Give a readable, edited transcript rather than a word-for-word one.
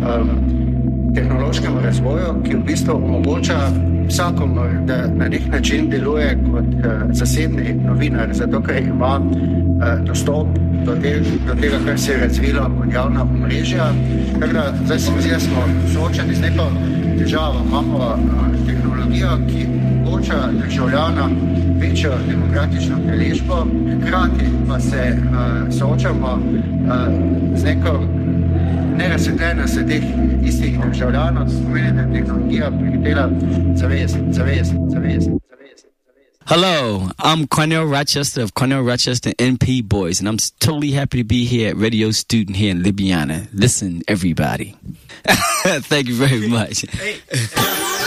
tehnološkemu razvoju, ki v bistvu omogoča vsakomur, da na nek način deluje kot zasebni novinar, zato ker ima dostop do tega, kar se je razvilo kot javna omrežja. Tako da zdaj se mi zdi, da smo soočeni z neko težavo. Imamo tehnologijo, ki omogoča državljanom večjo demokratično udeležbo, hkrati pa se soočamo z neko nerazsvetljenost teh istih državljanov, s pomeni, da je tehnologija prihitela zavest. Hello, I'm Cornell Rochester of Cornell Rochester NP Boys, and I'm totally happy to be here at Radio Student here in Ljubljana. Listen, everybody. Thank you very much.